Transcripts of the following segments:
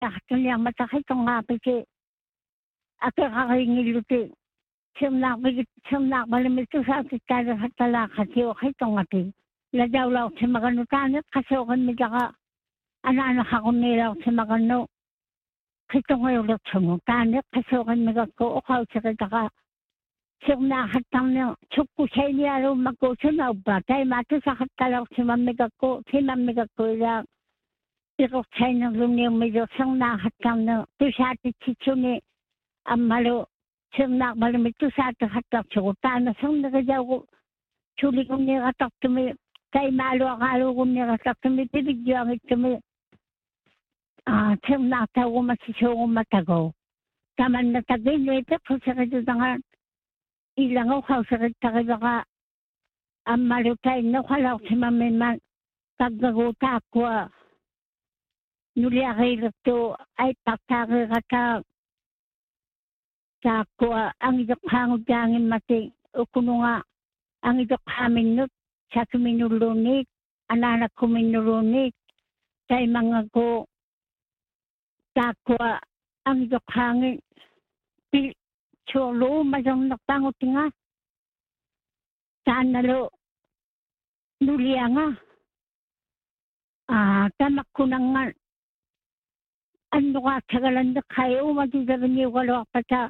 tahtunya matakitong ngapiki akakaringiluti simnak malimitu sa atikada hatala kasi okitong ati ladaw law si maganutanit kasi okan midaka anak ako nilaw si magano kitong ayulot sumutanit kasi okan midako okaw sa kitaka simnahatang niya chukku siya niya rin magkusunaw ba tayo matu sa hatalaw si mamigako ilang irok siya nang lumiyong medyo sang nahatang na tu sa ati chichuni amalo simnak malimitu sa ati hatak sukutan na sang nagajaw ko chuli kong niratak tumi kay malo akalo kong niratak tumi tibigyo ang itumi simnak tayo ko masisyo matago taman na tagay nyo ito po sa kadutangan ilang ako sa kadutangan amalo tayo nakalaw si mamiman kagaguta ako nuliakay to ay taktakay kata sa ko ang idok hangod gangin mati o kuno nga ang idok haminut sa kuminulunit ananak kuminulunit sa mga ko sa ko ang idok hangin cholo majang napangot nga saan nalo nulia nga tamak ko na nga ano ka tagalan na kayo matisabi niyo wala pa sa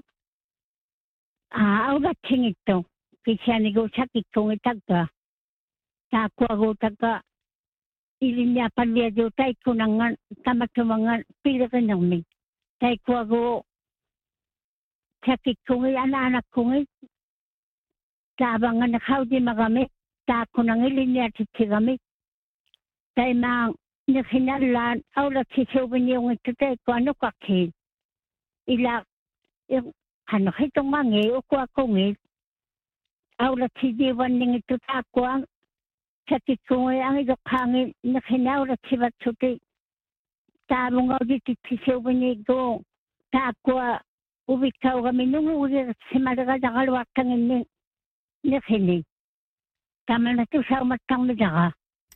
awat singito kisya ni go sakit kong itaga sa ako taga ilinya palya do tay ko na nga tamak-tamangan pila ka namin tay ko ako sakit kong anak kong tabangan na kao di magamit ta ko nang ilinya titigami tay mang nakinalan awlat si Soben yung ito ko ano kakil ila ano hitong mangi o ko ako ngit awlat si Diwan ng ito ako ang sakit ko ang ito hangin nakinawlat si Batsuti tabong ako dito si Soben yung ako ubikaw kami nung uli si Madagagalwak kang ini nakinig tama na ito sa umatang nadaka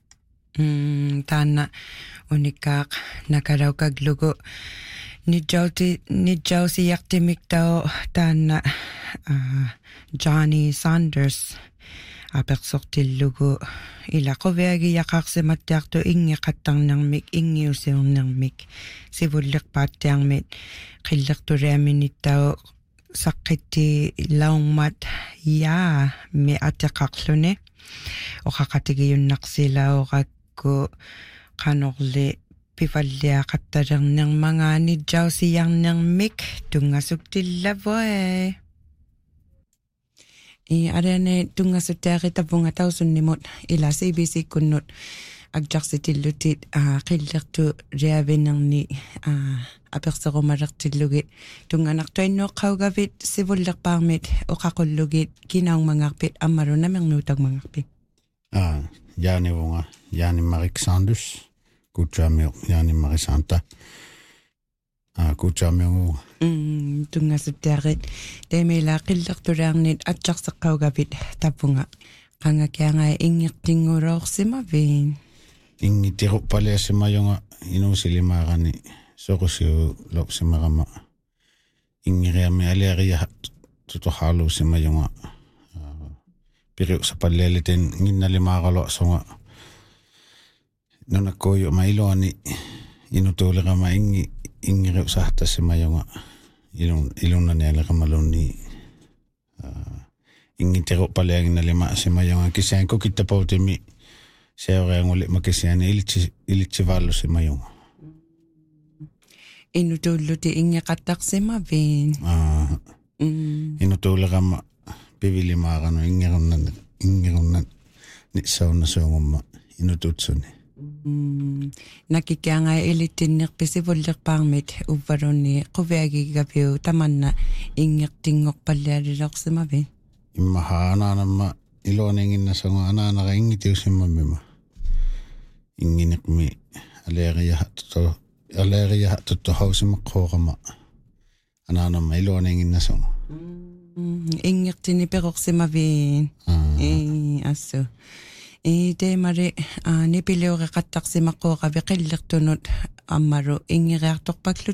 Tana unikak nakaraw kaglugo ni Jow si yaktimik daw tana Johnny Saunders apeksok til lugo ila ko vegi yakak se matyak to ingi katang ng mik ingi usiong ng mik si vulik patyang mit kilak to reminit daw sakiti laong mat ya mi atyakaklone o kakatigi yun naksila o ko kanokle pifalya katarang ng mga ni Jow siyang ng mik tungasok tila boy arene tungasok tiyaki tabunga tao sunimot ila CBC kunot agjak si tilutit kilak to reaven ng ni apeksa ko marak tilugit tunganak toy no kaugavit sibulak pangmit o kakulugit kinaong mangakpit amaro namang nutag mangakpit Yani vunga, yani Marixandus, kutsami yani Marisanta, kutsami vunga. Tunga sutarit, demi la kilak turang nit atjak sa kaugabit tapunga, kanga kaya nga ingik tingurok si Mavin. Ingi tiruk pala si Mayonga, inusilima ni sokusyo lop si Marama. Ingi rea me aleria tutuhalo si Mayonga. Pero sa palelitin nginalimakalo songa nung nakoyo mailo ni inutuli ka maingi ingiro sa hata si Mayonga ilong na nila ka malon ni ingi tiro pala yung nalima si Mayonga kisyan ko kita pa utimi siya kaya ngulit makisyan ilitsi valo si Mayonga inutulo ti ingi katak si Mavin inutuli ka pivili makano ingiron na nisaw na sunguma inututso ni nakikya nga ilitin ni pisibulak pangmit uparon ni kuvegi gabiyo taman na ingyak tingok palyarilak si Mavin imahana nama iloningin na sa nga anana ka ingitiw si Mavin inginik mi aleriya hatutuhaw si makokama anana ma iloningin na sa nga ingyak tiniperok si Mavin aso teemari nipileoreqattaqsimaqquuqa viqillertunut ammaru ingeriartorpaklut